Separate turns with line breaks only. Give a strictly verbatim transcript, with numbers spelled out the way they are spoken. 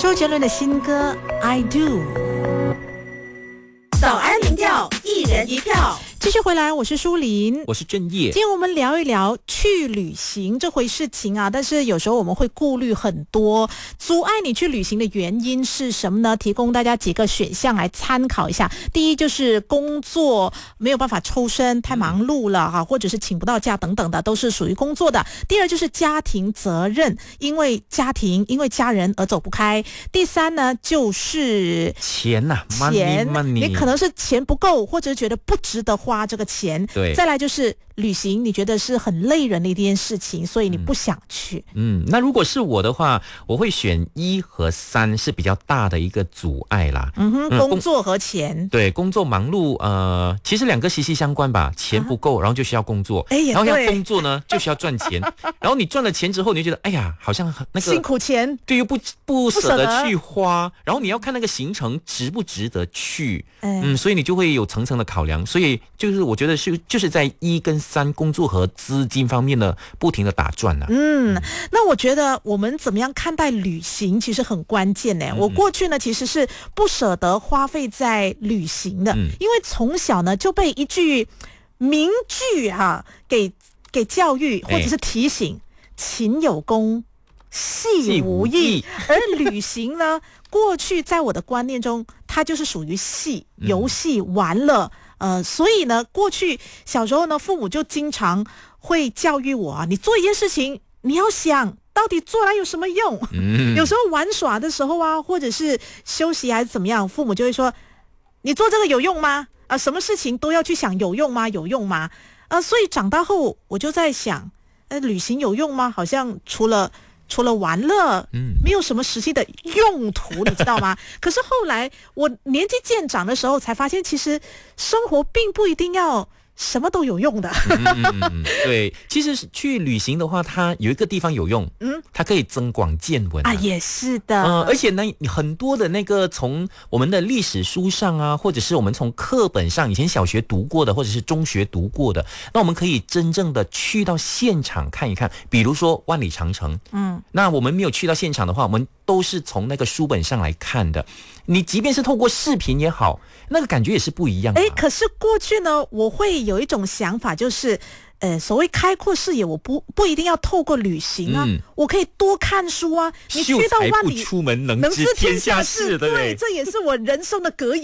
周杰伦的新歌 I Do。
早安民调，一人一票。
继续回来，我是舒琳，
我是正业。
今天我们聊一聊去旅行这回事情啊，但是有时候我们会顾虑很多，阻碍你去旅行的原因是什么呢？提供大家几个选项来参考一下。第一就是工作没有办法抽身，太忙碌了哈，或者是请不到假等等的，都是属于工作的。第二就是家庭责任，因为家庭因为家人而走不开。第三呢就是
钱呐、啊，
钱
money, money
你可能是钱不够，或者是觉得不值得花这个钱。
对，
再来就是旅行，你觉得是很累人的一件事情，所以你不想去。
嗯，那如果是我的话，我会选一和三是比较大的一个阻碍啦。
嗯哼，工作和钱。
对，工作忙碌，呃，其实两个息息相关吧。钱不够，啊、然后就需要工作，
哎，
然后要工作呢，就需要赚钱。然后你赚了钱之后，你就觉得，哎呀，好像那个
辛苦钱，
对，又不不舍得去花。然后你要看那个行程值不值得去，哎、嗯，所以你就会有层层的考量。所以就是我觉得是就是在一跟三工作和资金方面呢，不停的打转啊。
嗯，那我觉得我们怎么样看待旅行，其实很关键呢。嗯、我过去呢，其实是不舍得花费在旅行的，嗯、因为从小呢就被一句名句哈、啊、给给教育或者是提醒：哎、勤有功，戏无益。而旅行呢，过去在我的观念中，它就是属于戏、游戏、玩乐。呃，所以呢，过去小时候呢，父母就经常会教育我啊，你做一件事情，你要想到底做来有什么用。嗯、有时候玩耍的时候啊，或者是休息还是怎么样，父母就会说，你做这个有用吗？啊、呃，什么事情都要去想有用吗？有用吗？呃，所以长大后我就在想，呃，旅行有用吗？好像除了除了玩乐，嗯，没有什么实际的用途，你知道吗？可是后来我年纪渐长的时候，才发现其实生活并不一定要什么都有用的。
嗯，对，其实去旅行的话，它有一个地方有用，嗯，它可以增广见闻 啊,
啊，也是的。
嗯，而且呢，很多的那个从我们的历史书上啊，或者是我们从课本上以前小学读过的，或者是中学读过的，那我们可以真正的去到现场看一看。比如说万里长城，嗯，那我们没有去到现场的话，我们都是从那个书本上来看的。你即便是透过视频也好，那个感觉也是不一样的。
哎，可是过去呢，我会有一种想法，就是呃，所谓开阔视野，我不不一定要透过旅行啊，嗯、我可以多看书啊。你去到万里，
秀才不出门，能知天下事，对不对？
对，这也是我人生的格言。